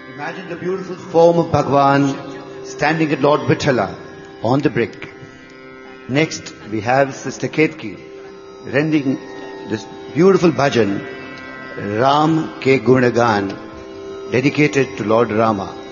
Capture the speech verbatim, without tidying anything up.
Imagine the beautiful form of Bhagwan standing at Lord Vithala on the brick. Next, we have Sister Ketki rendering this beautiful bhajan, Ram Ke Gunagan, dedicated to Lord Rama.